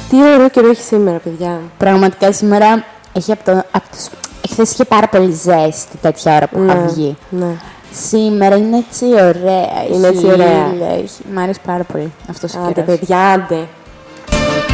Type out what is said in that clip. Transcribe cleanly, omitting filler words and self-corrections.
Τι ωραίο καιρό έχει σήμερα, παιδιά. Πραγματικά σήμερα έχει χθες είχε πάρα πολύ ζέστη τέτοια ώρα που είχα βγει. Ναι. Σήμερα είναι έτσι ωραία. Είναι έτσι ωραία. Μ' αρέσει πάρα πολύ αυτός ο καιρός. Άντε, παιδιά, άντε.